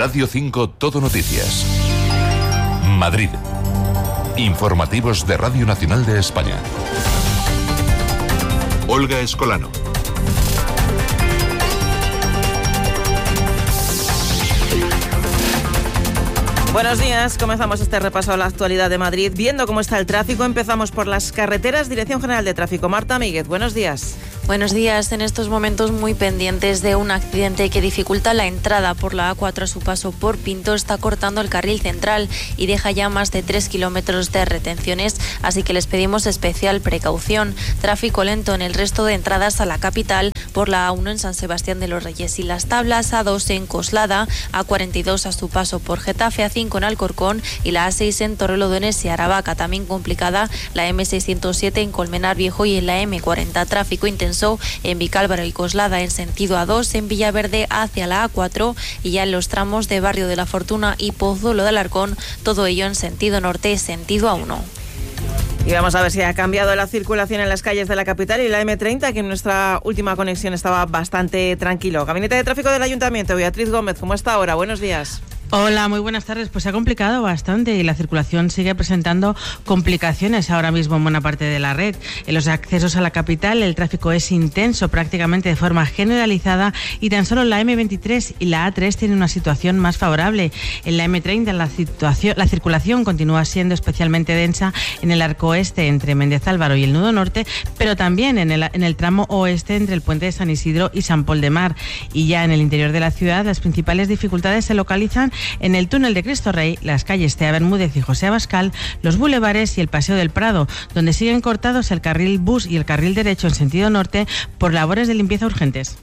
Radio 5 Todo Noticias. Madrid. Informativos de Radio Nacional de España. Olga Escolano. Buenos días, comenzamos este repaso a la actualidad de Madrid. Viendo cómo está el tráfico, empezamos por las carreteras. Dirección General de Tráfico, Marta Míguez, buenos días. Buenos días. En estos momentos muy pendientes de un accidente que dificulta la entrada por la A4 a su paso por Pinto. Está cortando el carril central y deja ya más de 3 kilómetros de retenciones, así que les pedimos especial precaución. Tráfico lento en el resto de entradas a la capital por la A1 en San Sebastián de los Reyes y Las Tablas, A2 en Coslada, A42 a su paso por Getafe, A5 en Alcorcón y la A6 en Torrelodones y Aravaca. También complicada la M607 en Colmenar Viejo y en la M40. Tráfico intenso en Vicálvaro y Coslada en sentido A2, en Villaverde hacia la A4 y ya en los tramos de Barrio de la Fortuna y Pozuelo de Alarcón, todo ello en sentido norte, sentido A1. Y vamos a ver si ha cambiado la circulación en las calles de la capital y la M30, que en nuestra última conexión estaba bastante tranquilo. Gabinete de Tráfico del Ayuntamiento, Beatriz Gómez, ¿cómo está ahora? Buenos días. Hola, muy buenas tardes. Pues se ha complicado bastante y la circulación sigue presentando complicaciones ahora mismo en buena parte de la red. En los accesos a la capital el tráfico es intenso prácticamente de forma generalizada y tan solo la M23 y la A3 tienen una situación más favorable. En la M30 la circulación continúa siendo especialmente densa en el arco oeste entre Méndez Álvaro y el nudo norte, pero también en el tramo oeste entre el puente de San Isidro y San Pol de Mar. Y ya en el interior de la ciudad las principales dificultades se localizan en el túnel de Cristo Rey, las calles Tea Bermúdez y José Abascal, los bulevares y el Paseo del Prado, donde siguen cortados el carril bus y el carril derecho en sentido norte por labores de limpieza urgentes.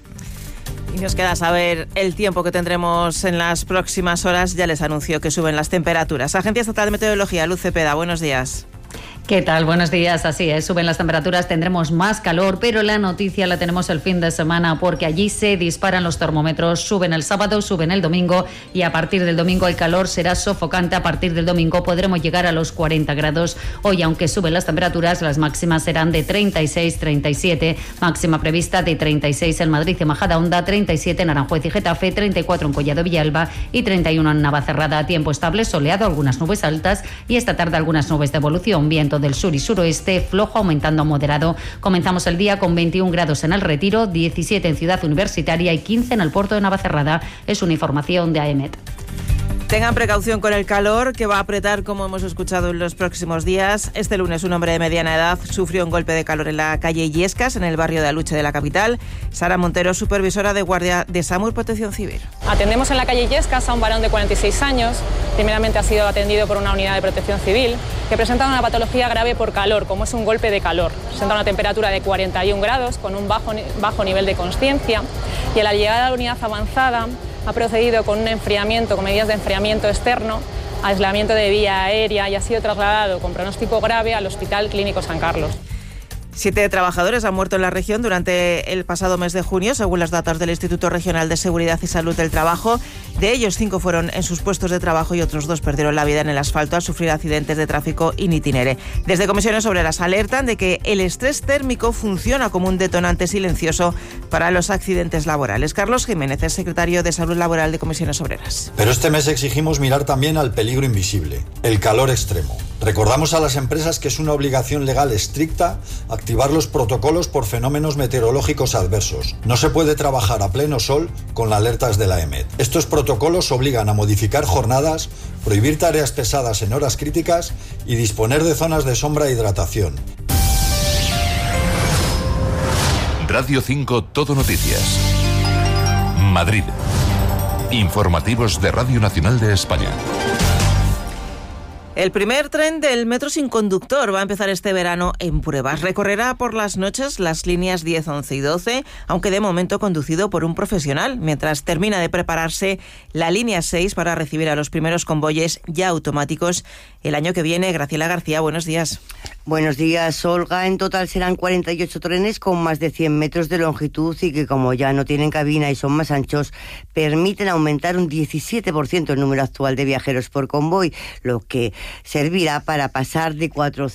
Y nos queda saber el tiempo que tendremos en las próximas horas. Ya les anunció que suben las temperaturas. Agencia Estatal de Meteorología, Luz Cepeda, buenos días. ¿Qué tal? Buenos días. Así es, suben las temperaturas, tendremos más calor, pero la noticia la tenemos el fin de semana porque allí se disparan los termómetros, suben el sábado, suben el domingo y a partir del domingo el calor será sofocante. A partir del domingo podremos llegar a los 40 grados. Hoy, aunque suben las temperaturas, las máximas serán de 36, 37, máxima prevista de 36 en Madrid y Majadahonda, 37 en Aranjuez y Getafe, 34 en Collado Villalba y 31 en Navacerrada. Tiempo estable, soleado, algunas nubes altas y esta tarde algunas nubes de evolución, viento del sur y suroeste, flojo aumentando a moderado. Comenzamos el día con 21 grados en El Retiro, 17 en Ciudad Universitaria y 15 en el puerto de Navacerrada. Es una información de AEMET. Tengan precaución con el calor, que va a apretar, como hemos escuchado, en los próximos días. Este lunes un hombre de mediana edad sufrió un golpe de calor en la calle Illescas, en el barrio de Aluche de la capital. Sara Montero, supervisora de guardia de SAMUR Protección Civil. Atendemos en la calle Illescas a un varón de 46 años. Primeramente ha sido atendido por una unidad de protección civil que presenta una patología grave por calor, como es un golpe de calor. Presenta una temperatura de 41 grados con un bajo nivel de consciencia y a la llegada a la unidad avanzada ha procedido con un enfriamiento, con medidas de enfriamiento externo, aislamiento de vía aérea y ha sido trasladado con pronóstico grave al Hospital Clínico San Carlos. 7 trabajadores han muerto en la región durante el pasado mes de junio, según los datos del Instituto Regional de Seguridad y Salud del Trabajo. De ellos, 5 fueron en sus puestos de trabajo y otros 2 perdieron la vida en el asfalto al sufrir accidentes de tráfico in itinere. Desde Comisiones Obreras alertan de que el estrés térmico funciona como un detonante silencioso para los accidentes laborales. Carlos Jiménez es secretario de Salud Laboral de Comisiones Obreras. Pero este mes exigimos mirar también al peligro invisible, el calor extremo. Recordamos a las empresas que es una obligación legal estricta activar los protocolos por fenómenos meteorológicos adversos. No se puede trabajar a pleno sol con las alertas de la EMET. Estos protocolos obligan a modificar jornadas, prohibir tareas pesadas en horas críticas y disponer de zonas de sombra e hidratación. Radio 5 Todo Noticias. Madrid. Informativos de Radio Nacional de España. El primer tren del metro sin conductor va a empezar este verano en pruebas. Recorrerá por las noches las líneas 10, 11 y 12, aunque de momento conducido por un profesional, mientras termina de prepararse la línea 6 para recibir a los primeros convoyes ya automáticos el año que viene. Graciela García, buenos días. Buenos días, Olga. En total serán 48 trenes con más de 100 metros de longitud y que, como ya no tienen cabina y son más anchos, permiten aumentar un 17% el número actual de viajeros por convoy, lo que servirá para pasar de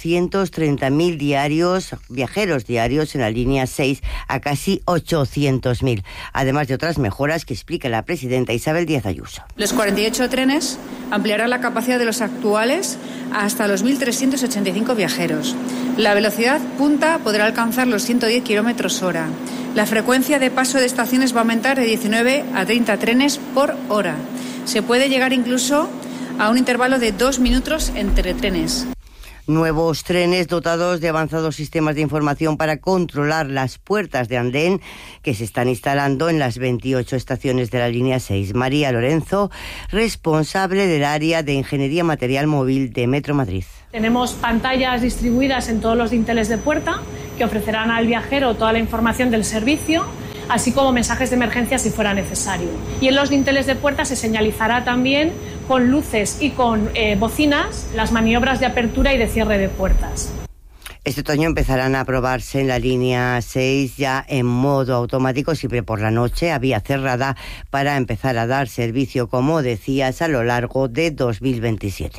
430.000 viajeros diarios en la línea 6 a casi 800.000, además de otras mejoras que explica la presidenta Isabel Díaz Ayuso. Los 48 trenes ampliarán la capacidad de los actuales hasta los 1.385 viajeros. La velocidad punta podrá alcanzar los 110 km/h. La frecuencia de paso de estaciones va a aumentar de 19 a 30 trenes por hora. Se puede llegar incluso a un intervalo de 2 minutos entre trenes. Nuevos trenes dotados de avanzados sistemas de información para controlar las puertas de andén que se están instalando en las 28 estaciones de la línea 6. María Lorenzo, responsable del área de Ingeniería Material Móvil de Metro Madrid. Tenemos pantallas distribuidas en todos los dinteles de puerta que ofrecerán al viajero toda la información del servicio, así como mensajes de emergencia si fuera necesario. Y en los dinteles de puerta se señalizará también con luces y con bocinas las maniobras de apertura y de cierre de puertas. Este otoño empezarán a probarse en la línea 6 ya en modo automático, siempre por la noche, a vía cerrada, para empezar a dar servicio, como decías, a lo largo de 2027.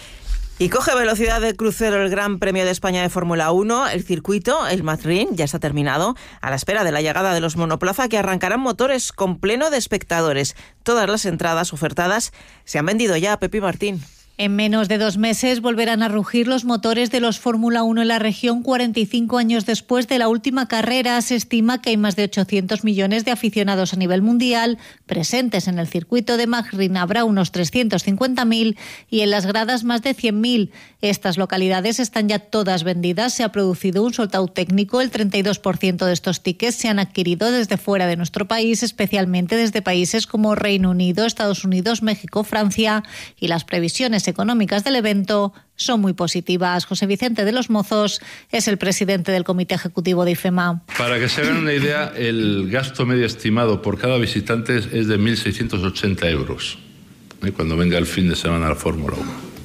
Y coge velocidad de crucero el Gran Premio de España de Fórmula 1. El circuito, el Madrid, ya está terminado, a la espera de la llegada de los monoplaza, que arrancarán motores con pleno de espectadores. Todas las entradas ofertadas se han vendido ya. Pepi Martín. En menos de 2 meses volverán a rugir los motores de los Fórmula 1 en la región. 45 años después de la última carrera, se estima que hay más de 800 millones de aficionados a nivel mundial presentes en el circuito de Bahrein. Habrá unos 350.000 y en las gradas más de 100.000. Estas localidades están ya todas vendidas. Se ha producido un sold out técnico. El 32% de estos tickets se han adquirido desde fuera de nuestro país, especialmente desde países como Reino Unido, Estados Unidos, México, Francia, y las previsiones económicas del evento son muy positivas. José Vicente de los Mozos es el presidente del Comité Ejecutivo de IFEMA. Para que se hagan una idea, el gasto medio estimado por cada visitante es de 1.680 euros, cuando venga el fin de semana a la Fórmula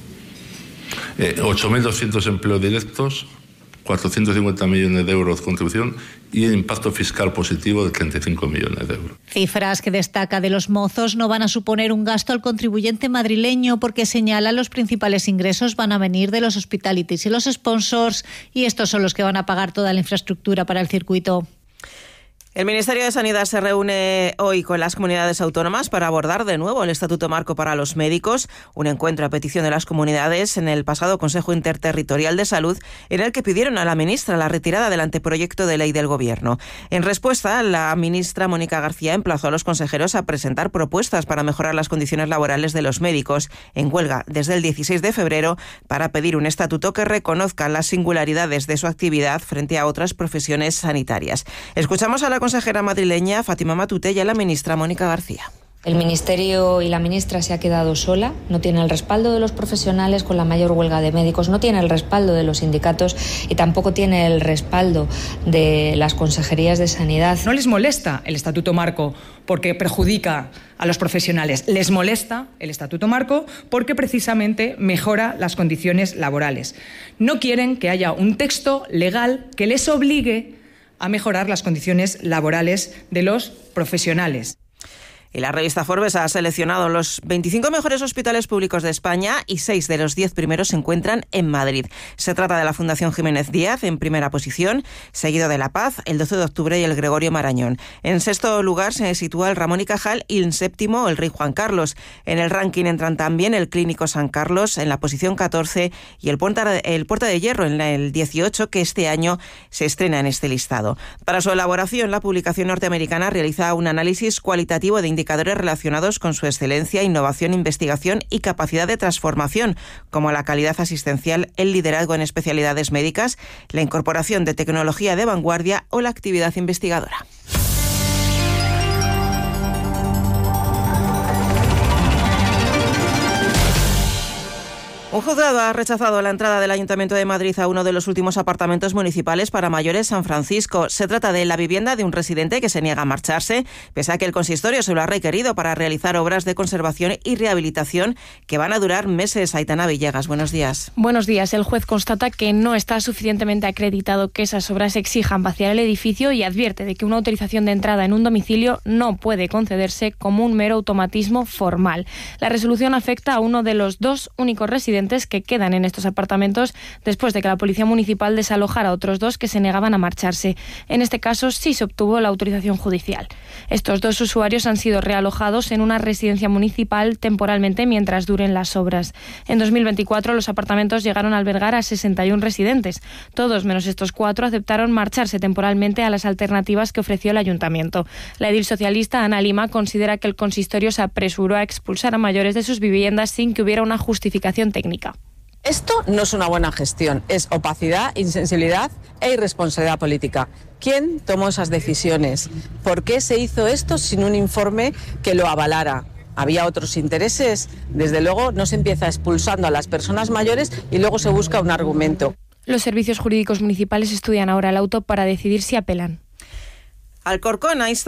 1. 8.200 empleos directos, 450 millones de euros de contribución y el impacto fiscal positivo de 35 millones de euros. Cifras que destaca de los Mozos no van a suponer un gasto al contribuyente madrileño, porque señala los principales ingresos van a venir de los hospitalities y los sponsors, y estos son los que van a pagar toda la infraestructura para el circuito. El Ministerio de Sanidad se reúne hoy con las comunidades autónomas para abordar de nuevo el Estatuto Marco para los médicos, un encuentro a petición de las comunidades en el pasado Consejo Interterritorial de Salud, en el que pidieron a la ministra la retirada del anteproyecto de ley del Gobierno. En respuesta, la ministra Mónica García emplazó a los consejeros a presentar propuestas para mejorar las condiciones laborales de los médicos, en huelga desde el 16 de febrero, para pedir un estatuto que reconozca las singularidades de su actividad frente a otras profesiones sanitarias. Escuchamos a la consejera madrileña Fátima Matute y a la ministra Mónica García. El Ministerio y la ministra se ha quedado sola, no tiene el respaldo de los profesionales con la mayor huelga de médicos, no tiene el respaldo de los sindicatos y tampoco tiene el respaldo de las consejerías de sanidad. No les molesta el Estatuto Marco porque perjudica a los profesionales, les molesta el Estatuto Marco porque precisamente mejora las condiciones laborales. No quieren que haya un texto legal que les obligue a mejorar las condiciones laborales de los profesionales. Y la revista Forbes ha seleccionado los 25 mejores hospitales públicos de España y 6 de los 10 primeros se encuentran en Madrid. Se trata de la Fundación Jiménez Díaz en primera posición, seguido de La Paz, el 12 de octubre y el Gregorio Marañón. En sexto lugar se sitúa el Ramón y Cajal y en séptimo el Rey Juan Carlos. En el ranking entran también el Clínico San Carlos en la posición 14 y el Puerta de Hierro en el 18, que este año se estrena en este listado. Para su elaboración, la publicación norteamericana realiza un análisis cualitativo de indicadores relacionados con su excelencia, innovación, investigación y capacidad de transformación, como la calidad asistencial, el liderazgo en especialidades médicas, la incorporación de tecnología de vanguardia o la actividad investigadora. Un juzgado ha rechazado la entrada del Ayuntamiento de Madrid a uno de los últimos apartamentos municipales para mayores San Francisco. Se trata de la vivienda de un residente que se niega a marcharse, pese a que el consistorio se lo ha requerido para realizar obras de conservación y rehabilitación que van a durar meses. Aitana Villegas, buenos días. Buenos días. El juez constata que no está suficientemente acreditado que esas obras exijan vaciar el edificio y advierte de que una autorización de entrada en un domicilio no puede concederse como un mero automatismo formal. La resolución afecta a uno de los 2 únicos residentes residentes que quedan en estos apartamentos después de que la Policía Municipal desalojara a otros 2 que se negaban a marcharse. En este caso sí se obtuvo la autorización judicial. Estos 2 usuarios han sido realojados en una residencia municipal temporalmente mientras duren las obras. En 2024 los apartamentos llegaron a albergar a 61 residentes. Todos menos estos 4 aceptaron marcharse temporalmente a las alternativas que ofreció el ayuntamiento. La edil socialista Ana Lima considera que el consistorio se apresuró a expulsar a mayores de sus viviendas sin que hubiera una justificación técnica. Esto no es una buena gestión, es opacidad, insensibilidad e irresponsabilidad política. ¿Quién tomó esas decisiones? ¿Por qué se hizo esto sin un informe que lo avalara? ¿Había otros intereses? Desde luego no se empieza expulsando a las personas mayores y luego se busca un argumento. Los servicios jurídicos municipales estudian ahora el auto para decidir si apelan. Alcorcón, ahí está.